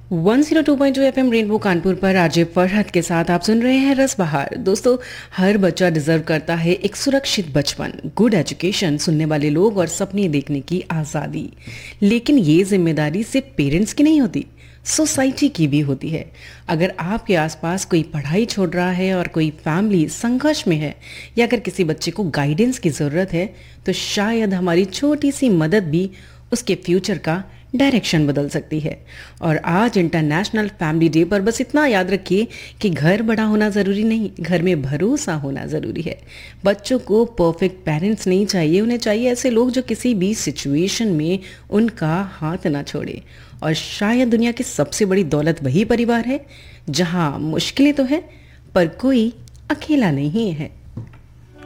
102.2 FM rainbow Kanpur पर RJ Farhat के साथ आप सुन रहे हैं रस बहार। दोस्तों, हर बच्चा डिजर्व करता है एक सुरक्षित बचपन, गुड एजुकेशन, सुनने वाले लोग और सपने देखने की आज़ादी। लेकिन ये जिम्मेदारी सिर्फ पेरेंट्स की नहीं होती, सोसाइटी की भी होती है। अगर आपके आसपास कोई पढ़ाई छोड़ रहा है और कोई फैमिली संघर्ष में है, या अगर किसी बच्चे को गाइडेंस की ज़रूरत है, तो शायद हमारी छोटी सी मदद भी उसके फ्यूचर का डायरेक्शन बदल सकती है। और आज इंटरनेशनल फैमिली डे पर बस इतना याद रखिए कि घर बड़ा होना ज़रूरी नहीं, घर में भरोसा होना ज़रूरी है। बच्चों को परफेक्ट पेरेंट्स नहीं चाहिए, उन्हें चाहिए ऐसे लोग जो किसी भी सिचुएशन में उनका हाथ ना छोड़े। और शायद दुनिया की सबसे बड़ी दौलत वही परिवार है जहाँ मुश्किलें तो है पर कोई अकेला नहीं है।